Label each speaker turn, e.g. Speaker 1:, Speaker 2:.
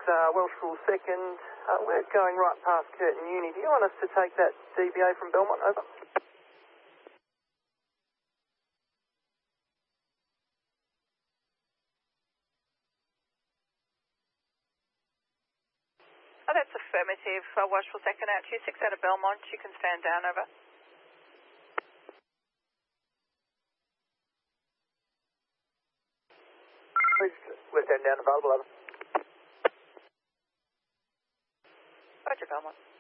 Speaker 1: Welshpool 2nd. We're going right past Curtin Uni. Do you want us to take that DBA from Belmont? Over.
Speaker 2: Oh, that's affirmative. Welshpool 2nd out 26 out of Belmont. You can stand down, over.
Speaker 1: Please, we're stand down available, over.
Speaker 2: Roger, Belmont.